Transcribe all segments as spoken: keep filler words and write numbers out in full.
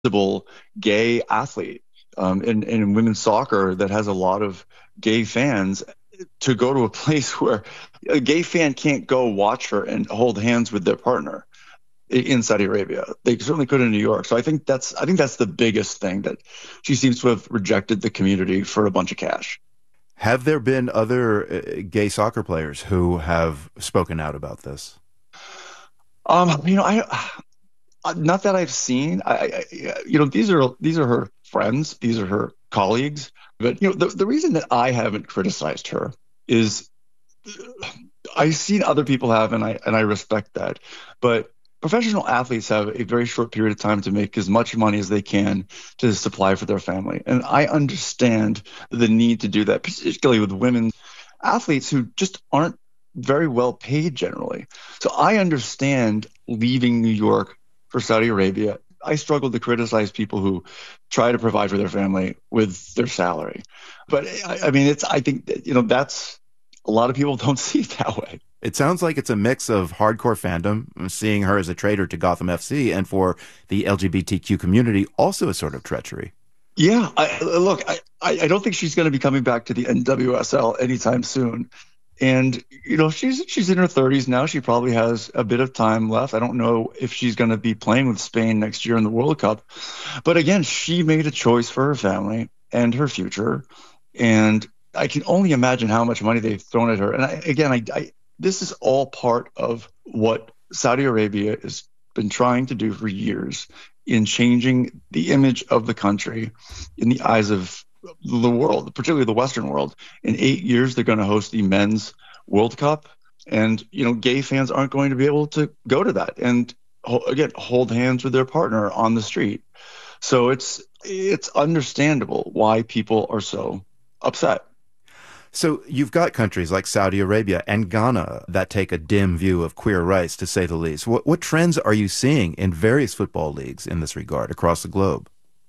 visible gay athlete um, in, in women's soccer that has a lot of gay fans to go to a place where a gay fan can't go watch her and hold hands with their partner in Saudi Arabia. They certainly could in New York. So I think that's I think that's the biggest thing, that she seems to have rejected the community for a bunch of cash. Have there been other uh, gay soccer players who have spoken out about this? Um, you know, I not that I've seen. I, I you know these are these are her friends, these are her colleagues. But you know the the reason that I haven't criticized her is I've seen other people have, and I and I respect that. But professional athletes have a very short period of time to make as much money as they can to supply for their family. And I understand the need to do that, particularly with women athletes who just aren't very well paid generally. So I understand leaving New York for Saudi Arabia. I struggle to criticize people who try to provide for their family with their salary. But I, I mean, it's, I think, that, you know, that's, a lot of people don't see it that way. It sounds like it's a mix of hardcore fandom, seeing her as a traitor to Gotham F C, and for the L G B T Q community, also a sort of treachery. Yeah, I, look, I, I don't think she's going to be coming back to the N W S L anytime soon. And, you know, she's she's in her thirties now. She probably has a bit of time left. I don't know if she's going to be playing with Spain next year in the World Cup. But again, she made a choice for her family and her future. And I can only imagine how much money they've thrown at her. And I, again, I, I this is all part of what Saudi Arabia has been trying to do for years in changing the image of the country in the eyes of the world, particularly the Western world. In eight years, they're going to host the Men's World Cup. And, you know, gay fans aren't going to be able to go to that and, again, hold hands with their partner on the street. So it's it's understandable why people are so upset. So you've got countries like Saudi Arabia and Ghana that take a dim view of queer rights, to say the least. What, what trends are you seeing in various football leagues in this regard across the globe?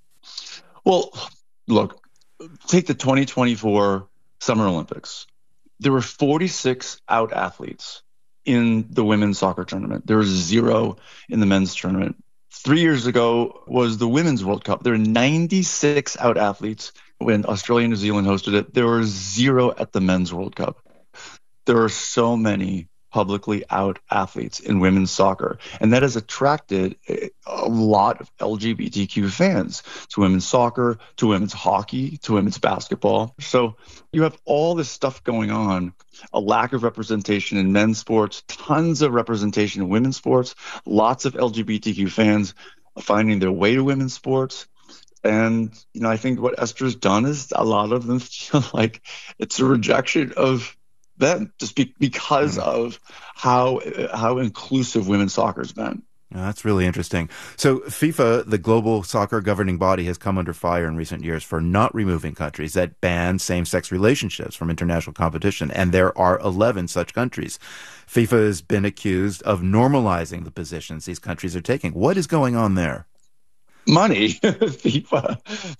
Well, look, take the twenty twenty-four Summer Olympics. There were forty-six out athletes in the women's soccer tournament. There was zero in the men's tournament. Three years ago was the Women's World Cup. There were ninety-six out athletes when Australia and New Zealand hosted it. There were zero at the Men's World Cup. There are so many publicly out athletes in women's soccer, and that has attracted a lot of L G B T Q fans to women's soccer, to women's hockey, to women's basketball. So you have all this stuff going on, a lack of representation in men's sports, tons of representation in women's sports, lots of L G B T Q fans finding their way to women's sports. And, you know, I think what Esther's done is a lot of them feel like it's a rejection of them just be, because of how how inclusive women's soccer has been. Oh, that's really interesting. So FIFA, the global soccer governing body, has come under fire in recent years for not removing countries that ban same-sex relationships from international competition, and there are eleven such countries. FIFA has been accused of normalizing the positions these countries are taking. What is going on there? Money. FIFA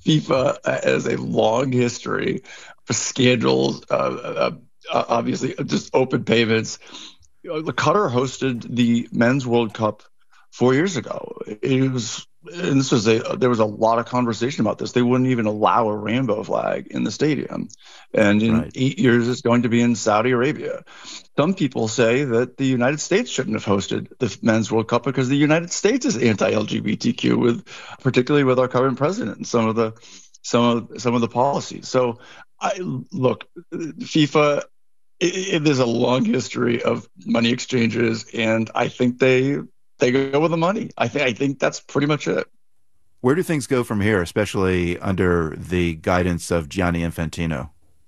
FIFA has a long history of scandals, uh, uh, uh, obviously just open payments. You know, Qatar hosted the Men's World Cup four years ago. It was, and this was a there was a lot of conversation about this. They wouldn't even allow a rainbow flag in the stadium, and in Right. eight years, it's going to be in Saudi Arabia. Some people say that the United States shouldn't have hosted the Men's World Cup because the United States is anti-L G B T Q, with particularly with our current president and some of the some of some of the policies. So, I look, FIFA. It, it, there's a long history of money exchanges, and I think they they go with the money. I think I think that's pretty much it. Where do things go from here, especially under the guidance of Gianni Infantino?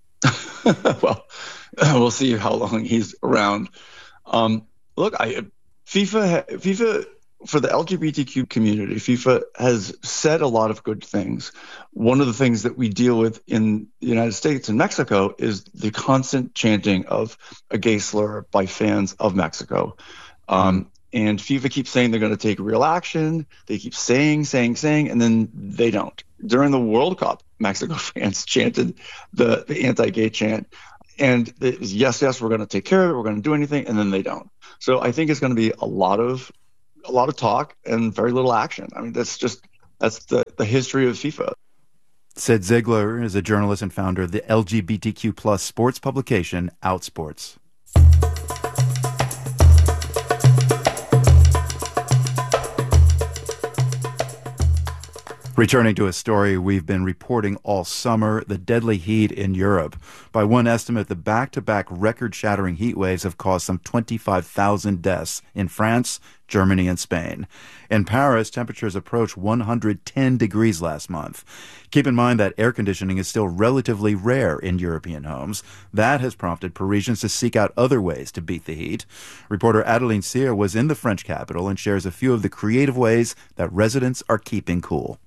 Well, we'll see how long he's around. Um, look, I FIFA FIFA for the L G B T Q community, FIFA has said a lot of good things. One of the things that we deal with in the United States and Mexico is the constant chanting of a gay slur by fans of Mexico. Um, and FIFA keeps saying they're going to take real action. They keep saying, saying, saying, and then they don't. During the World Cup, Mexico fans chanted the, the anti-gay chant. And it was, yes, yes, we're going to take care of it. We're going to do anything. And then they don't. So I think it's going to be a lot of a lot of talk and very little action. I mean, that's just That's the, the history of FIFA. Sid Ziegler is a journalist and founder of the L G B T Q plus sports publication Outsports. Returning to a story we've been reporting all summer, the deadly heat in Europe. By one estimate, the back-to-back record-shattering heat waves have caused some twenty-five thousand deaths in France, Germany, and Spain. In Paris, temperatures approached one hundred ten degrees last month. Keep in mind that air conditioning is still relatively rare in European homes. That has prompted Parisians to seek out other ways to beat the heat. Reporter Adeline Cyr was in the French capital and shares a few of the creative ways that residents are keeping cool.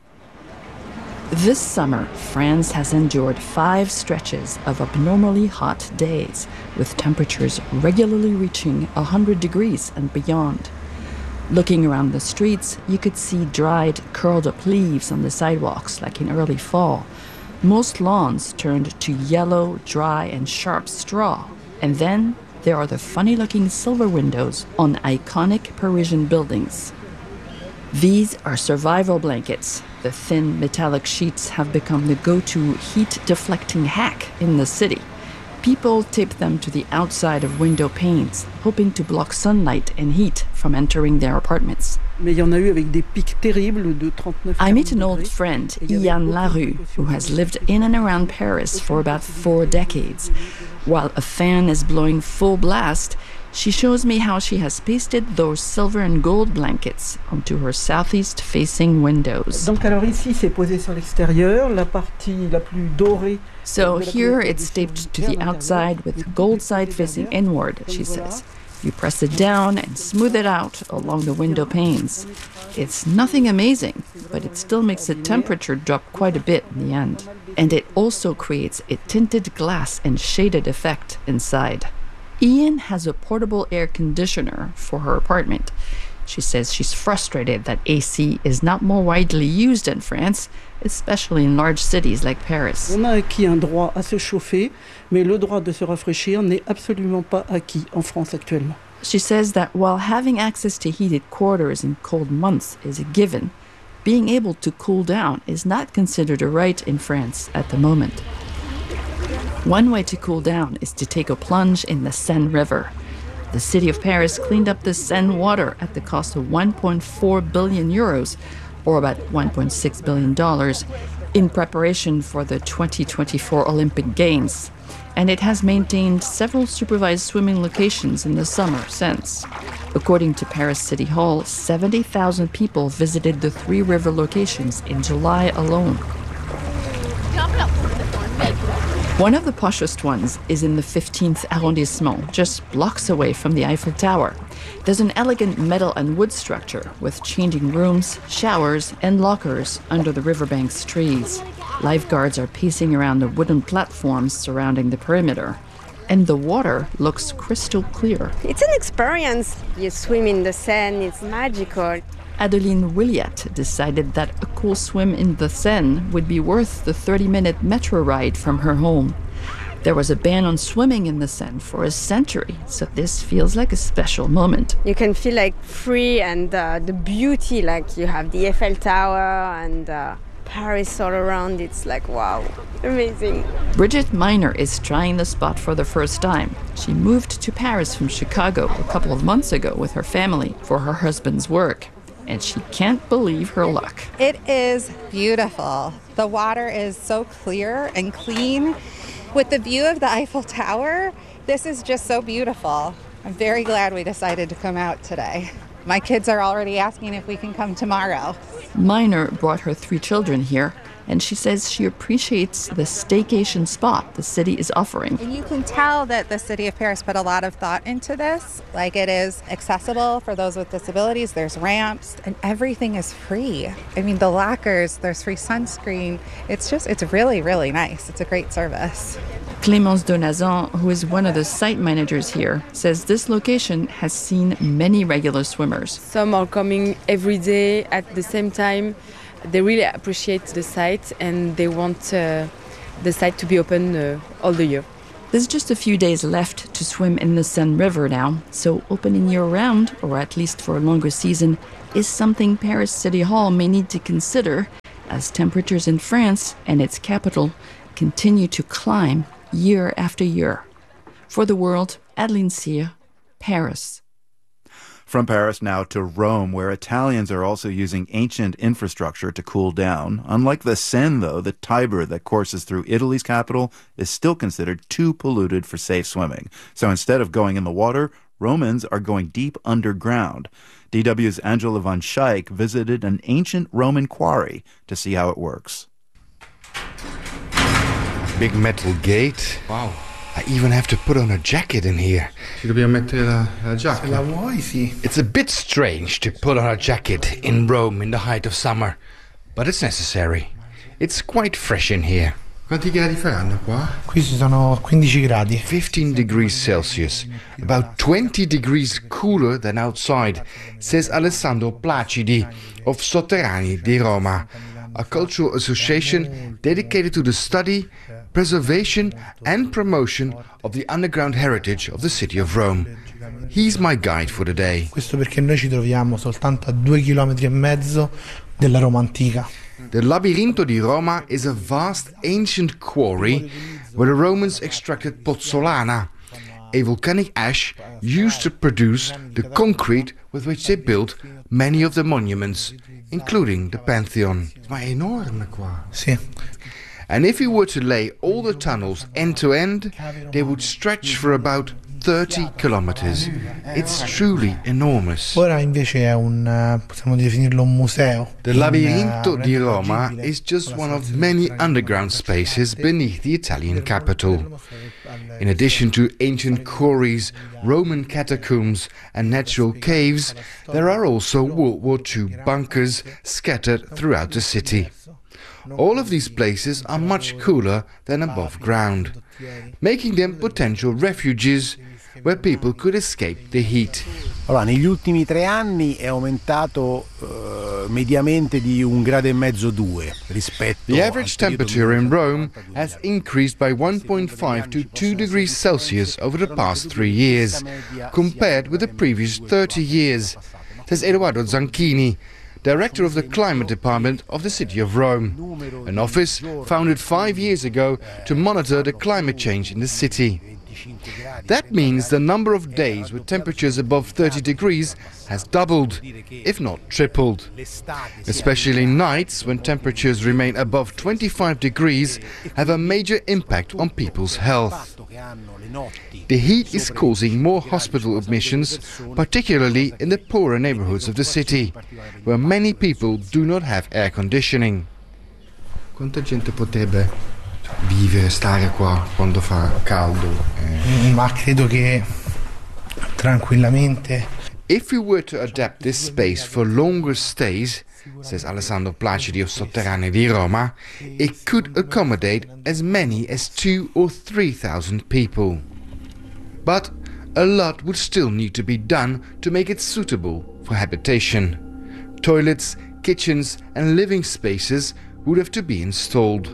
This summer, France has endured five stretches of abnormally hot days, with temperatures regularly reaching one hundred degrees and beyond. Looking around the streets, you could see dried, curled-up leaves on the sidewalks like in early fall. Most lawns turned to yellow, dry, and sharp straw. And then there are the funny-looking silver windows on iconic Parisian buildings. These are survival blankets. The thin metallic sheets have become the go-to heat-deflecting hack in the city. People tape them to the outside of window panes, hoping to block sunlight and heat from entering their apartments. I meet an old friend, Ian Larue, who has lived in and around Paris for about four decades. While a fan is blowing full blast, she shows me how she has pasted those silver and gold blankets onto her southeast-facing windows. So here it's taped to the outside with gold side facing inward, she says. You press it down and smooth it out along the window panes. It's nothing amazing, but it still makes the temperature drop quite a bit in the end. And it also creates a tinted glass and shaded effect inside. Ian has a portable air conditioner for her apartment. She says she's frustrated that A C is not more widely used in France, especially in large cities like Paris. On a acquis un droit à se chauffer, mais le droit de se rafraîchir n'est absolument pas acquis en France actuellement. She says that while having access to heated quarters in cold months is a given, being able to cool down is not considered a right in France at the moment. One way to cool down is to take a plunge in the Seine River. The city of Paris cleaned up the Seine water at the cost of one point four billion euros, or about one point six billion dollars, in preparation for the twenty twenty-four Olympic Games. And it has maintained several supervised swimming locations in the summer since. According to Paris City Hall, seventy thousand people visited the three river locations in July alone. One of the poshest ones is in the fifteenth arrondissement, just blocks away from the Eiffel Tower. There's an elegant metal and wood structure with changing rooms, showers, and lockers under the riverbank's trees. Lifeguards are pacing around the wooden platforms surrounding the perimeter. And the water looks crystal clear. It's an experience. You swim in the Seine, it's magical. Adeline Williat decided that a cool swim in the Seine would be worth the thirty-minute metro ride from her home. There was a ban on swimming in the Seine for a century, so this feels like a special moment. You can feel like free and uh, the beauty, like you have the Eiffel Tower and uh, Paris all around. It's like, wow, amazing. Bridget Miner is trying the spot for the first time. She moved to Paris from Chicago a couple of months ago with her family for her husband's work. And she can't believe her luck. It is beautiful. The water is so clear and clean. With the view of the Eiffel Tower, this is just so beautiful. I'm very glad we decided to come out today. My kids are already asking if we can come tomorrow. Miner brought her three children here, and she says she appreciates the staycation spot the city is offering. And you can tell that the city of Paris put a lot of thought into this. Like, it is accessible for those with disabilities. There's ramps, and everything is free. I mean, the lockers, there's free sunscreen. It's just, it's really, really nice. It's a great service. Clémence Donazan, who is one of the site managers here, says this location has seen many regular swimmers. Some are coming every day at the same time. They really appreciate the site and they want uh, the site to be open uh, all the year. There's just a few days left to swim in the Seine River now, so opening year-round, or at least for a longer season, is something Paris City Hall may need to consider as temperatures in France and its capital continue to climb year after year. For the World, Adeline Cyr, Paris. From Paris now to Rome, where Italians are also using ancient infrastructure to cool down. Unlike the Seine, though, the Tiber that courses through Italy's capital is still considered too polluted for safe swimming. So instead of going in the water, Romans are going deep underground. D W's Angela von Schaik visited an ancient Roman quarry to see how it works. Big metal gate. Wow. I even have to put on a jacket in here. Ci dobbiamo mettere la, la giacca. Se la vuoi, sì. It's a bit strange to put on a jacket in Rome in the height of summer, but it's necessary. It's quite fresh in here. Quanti gradi faranno qua? Qui ci sono quindici gradi. fifteen degrees Celsius, about twenty degrees cooler than outside, says Alessandro Placidi of Sotterranei di Roma, a cultural association dedicated to the study, preservation and promotion of the underground heritage of the city of Rome. He's my guide for the day. Questo perché noi ci troviamo soltanto a due chilometri e mezzo della Roma antica. The Labirinto di Roma is a vast ancient quarry where the Romans extracted pozzolana, a volcanic ash used to produce the concrete with which they built many of the monuments, including the Pantheon. Ma è enorme qua. Sì. And if you were to lay all the tunnels end to end, they would stretch for about thirty kilometers. It's truly enormous. Ora invece è un, possiamo definirlo un museo. The Labirinto di Roma is just one of many underground spaces beneath the Italian capital. In addition to ancient quarries, Roman catacombs and natural caves, there are also World War Two bunkers scattered throughout the city. All of these places are much cooler than above ground, making them potential refuges where people could escape the heat. Allora, negli ultimi tre anni è aumentato uh, mediamente di un grado e mezzo due rispetto. The average temperature in Rome has increased by one point five to two degrees Celsius over the past three years, compared with the previous thirty years, says Edoardo Zanchini, director of the climate department of the city of Rome, an office founded five years ago to monitor the climate change in the city. That means the number of days with temperatures above thirty degrees has doubled, if not tripled. Especially nights, when temperatures remain above twenty-five degrees, have a major impact on people's health. The heat is causing more hospital admissions, particularly in the poorer neighborhoods of the city, where many people do not have air conditioning. Quanta gente potrebbe vivere, stare qua quando fa caldo? Eh. Ma credo che tranquillamente. If we were to adapt this space for longer stays, says Alessandro Placidi of Sotterranei di Roma, it could accommodate as many as two or three thousand people. But a lot would still need to be done to make it suitable for habitation. Toilets, kitchens and living spaces would have to be installed.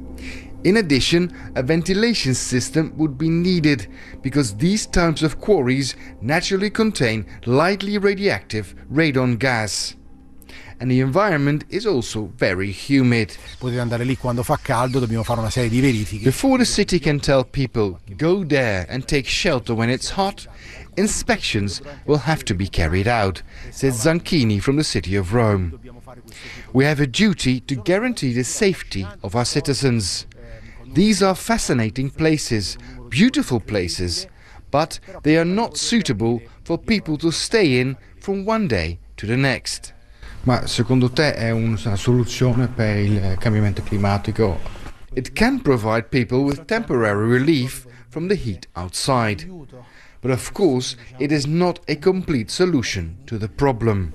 In addition, a ventilation system would be needed because these types of quarries naturally contain lightly radioactive radon gas. And the environment is also very humid. Potete andare lì quando fa caldo, dobbiamo fare una serie di verifiche. Before the city can tell people, go there and take shelter when it's hot, inspections will have to be carried out, says Zanchini from the city of Rome. We have a duty to guarantee the safety of our citizens. These are fascinating places, beautiful places, but they are not suitable for people to stay in from one day to the next. Ma secondo te è una soluzione per il cambiamento climatico? It can provide people with temporary relief from the heat outside. But of course, it is not a complete solution to the problem.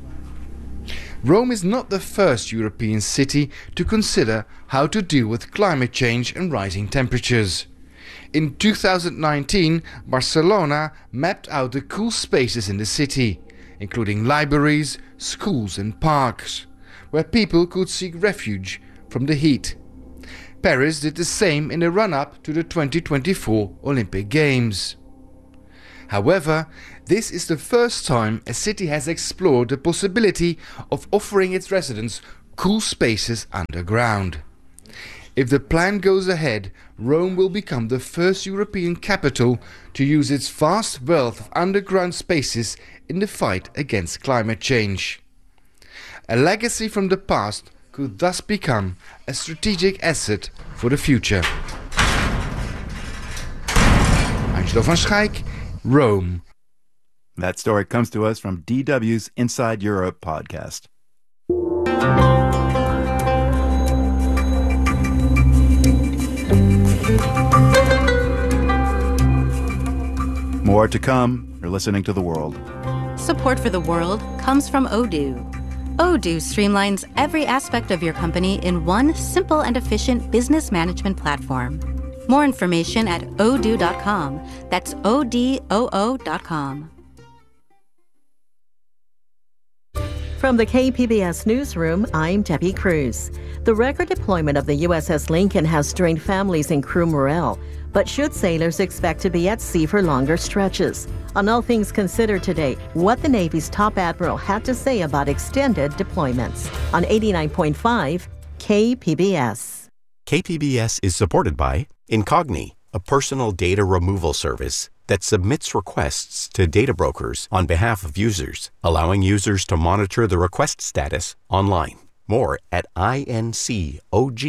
Rome is not the first European city to consider how to deal with climate change and rising temperatures. In two thousand nineteen, Barcelona mapped out the cool spaces in the city, including libraries, schools and parks, where people could seek refuge from the heat. Paris did the same in the run-up to the twenty twenty-four Olympic Games. However, this is the first time a city has explored the possibility of offering its residents cool spaces underground. If the plan goes ahead, Rome will become the first European capital to use its vast wealth of underground spaces in the fight against climate change. A legacy from the past could thus become a strategic asset for the future. Angelo van Schaik, Rome. That story comes to us from D W's Inside Europe podcast. More to come. You're listening to The World. Support for The World comes from Odoo. Odoo streamlines every aspect of your company in one simple and efficient business management platform. More information at odoo dot com. That's O D O O dot com. From the K P B S Newsroom, I'm Debbie Cruz. The record deployment of the U S S Lincoln has strained families and crew morale. But should sailors expect to be at sea for longer stretches? On All Things Considered today, what the Navy's top admiral had to say about extended deployments. On eighty-nine point five K P B S. K P B S is supported by Incogni, a personal data removal service that submits requests to data brokers on behalf of users, allowing users to monitor the request status online. More at incogni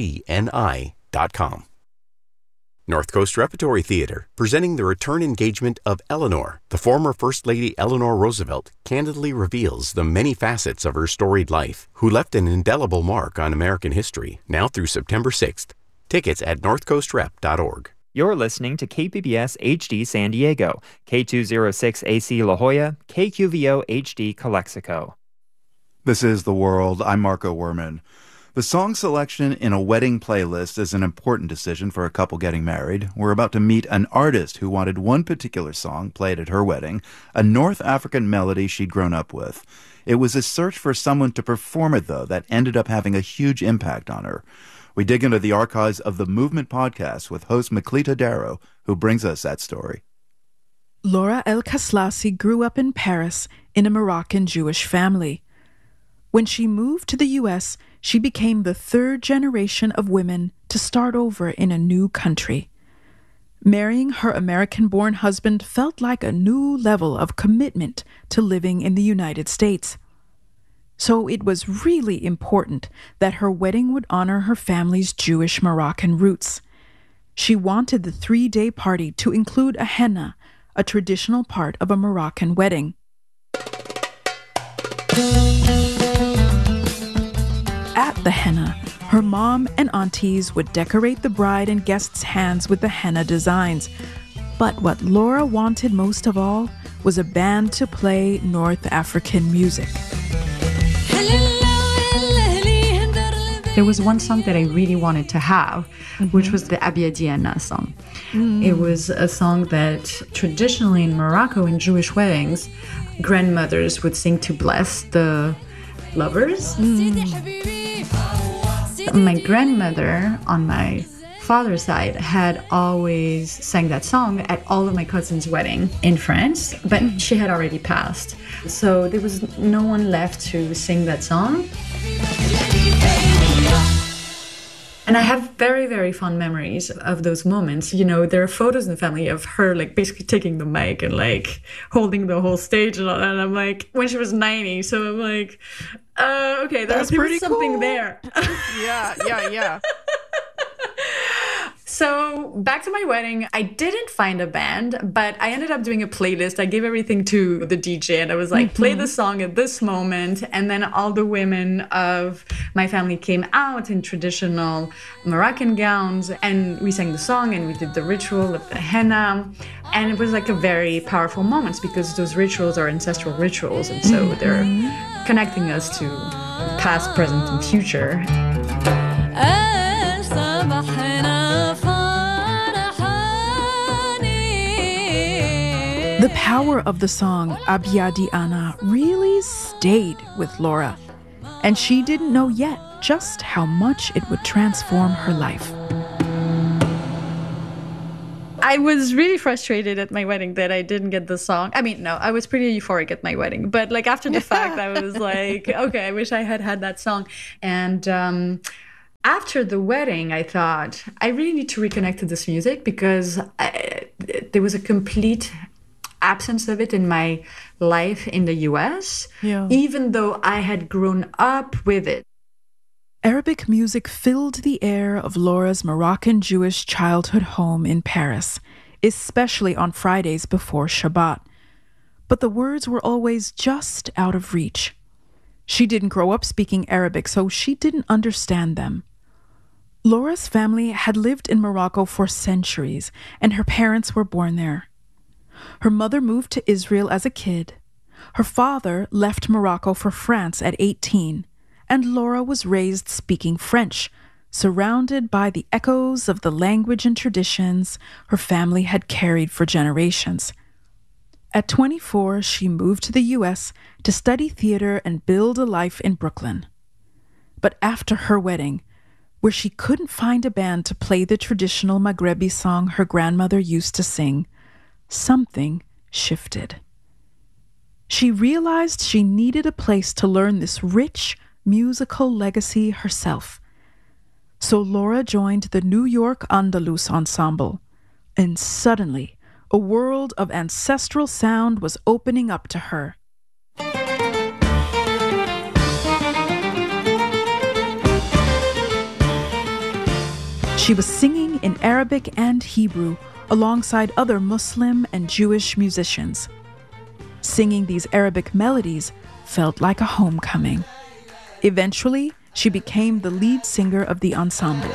dot com. North Coast Repertory Theater, presenting the return engagement of Eleanor. The former First Lady Eleanor Roosevelt candidly reveals the many facets of her storied life, who left an indelible mark on American history, now through September sixth. Tickets at north coast rep dot org. You're listening to K P B S H D San Diego, K two oh six A C La Jolla, K Q V O H D Calexico. This is The World. I'm Marco Werman. The song selection in a wedding playlist is an important decision for a couple getting married. We're about to meet an artist who wanted one particular song played at her wedding, a North African melody she'd grown up with. It was a search for someone to perform it, though, that ended up having a huge impact on her. We dig into the archives of the Movement podcast with host Miklita Darrow, who brings us that story. Laura El Kaslassi grew up in Paris in a Moroccan Jewish family. When she moved to the U S, she became the third generation of women to start over in a new country. Marrying her American-born husband felt like a new level of commitment to living in the United States. So it was really important that her wedding would honor her family's Jewish Moroccan roots. She wanted the three-day party to include a henna, a traditional part of a Moroccan wedding. At the henna, her mom and aunties would decorate the bride and guests' hands with the henna designs. But what Laura wanted most of all was a band to play North African music. There was one song that I really wanted to have, mm-hmm. which was the Abia Diana song. Mm. It was a song that traditionally in Morocco, in Jewish weddings, grandmothers would sing to bless the lovers. Mm. My grandmother on my father's side had always sang that song at all of my cousins' wedding in France, but mm. she had already passed. So there was no one left to sing that song. And I have very, very fond memories of those moments. You know, there are photos in the family of her, like, basically taking the mic and, like, holding the whole stage and all that. And I'm like, when she was ninety. So I'm like, uh, okay, there's something cool. there. Yeah, yeah, yeah. So back to my wedding, I didn't find a band, but I ended up doing a playlist. I gave everything to the D J and I was like, mm-hmm. play the song at this moment. And then all the women of my family came out in traditional Moroccan gowns and we sang the song and we did the ritual of the henna. And it was like a very powerful moment because those rituals are ancestral rituals. And so mm-hmm. they're connecting us to past, present, and future. The power of the song Abia Diana really stayed with Laura, and she didn't know yet just how much it would transform her life. I was really frustrated at my wedding that I didn't get the song. I mean, no, I was pretty euphoric at my wedding. But like after the fact, I was like, okay, I wish I had had that song. And um, after the wedding, I thought, I really need to reconnect to this music because I, there was a complete absence of it in my life in the U S, yeah. even though I had grown up with it. Arabic music filled the air of Laura's Moroccan Jewish childhood home in Paris, especially on Fridays before Shabbat. But the words were always just out of reach. She didn't grow up speaking Arabic, so she didn't understand them. Laura's family had lived in Morocco for centuries, and her parents were born there. Her mother moved to Israel as a kid. Her father left Morocco for France at eighteen. And Laura was raised speaking French, surrounded by the echoes of the language and traditions her family had carried for generations. At twenty-four, she moved to the U S to study theater and build a life in Brooklyn. But after her wedding, where she couldn't find a band to play the traditional Maghrebi song her grandmother used to sing, something shifted. She realized she needed a place to learn this rich, musical legacy herself. So Laura joined the New York Andalus Ensemble, and suddenly a world of ancestral sound was opening up to her. She was singing in Arabic and Hebrew alongside other Muslim and Jewish musicians. Singing these Arabic melodies felt like a homecoming. Eventually, she became the lead singer of the ensemble.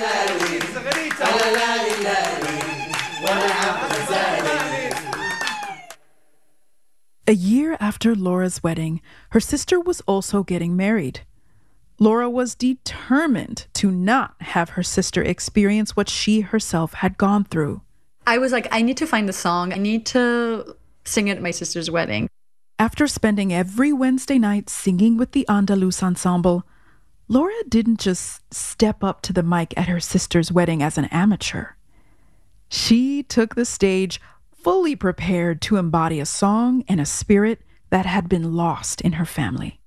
A year after Laura's wedding, her sister was also getting married. Laura was determined to not have her sister experience what she herself had gone through. I was like, I need to find the song. I need to sing it at my sister's wedding. After spending every Wednesday night singing with the Andalus Ensemble, Laura didn't just step up to the mic at her sister's wedding as an amateur. She took the stage fully prepared to embody a song and a spirit that had been lost in her family.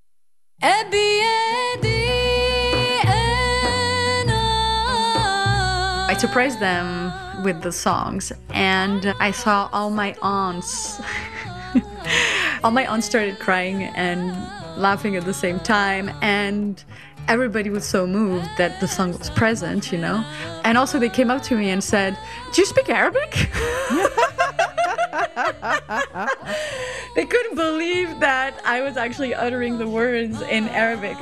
I surprised them with the songs, and I saw all my aunts all my aunts started crying and laughing at the same time, and everybody was so moved that the song was present, you know. And also they came up to me and said, "Do you speak Arabic?" They couldn't believe that I was actually uttering the words in Arabic.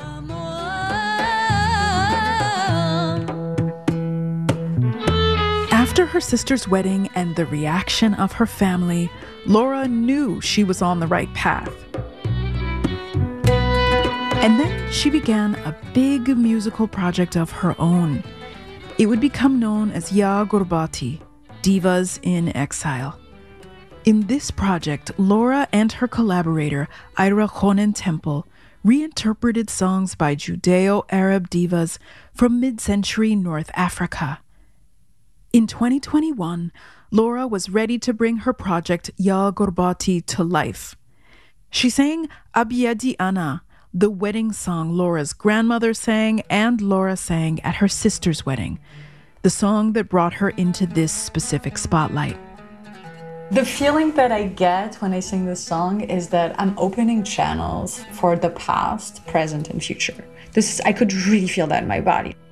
After her sister's wedding and the reaction of her family, Laura knew she was on the right path. And then she began a big musical project of her own. It would become known as Ya Gurbati, Divas in Exile. In this project, Laura and her collaborator, Ira Ronen Temple, reinterpreted songs by Judeo-Arab divas from mid-century North Africa. In twenty twenty-one, Laura was ready to bring her project Ya Gurbati to life. She sang Abiyadi Ana, the wedding song Laura's grandmother sang and Laura sang at her sister's wedding, the song that brought her into this specific spotlight. The feeling that I get when I sing this song is that I'm opening channels for the past, present, and future. This is, I could really feel that in my body.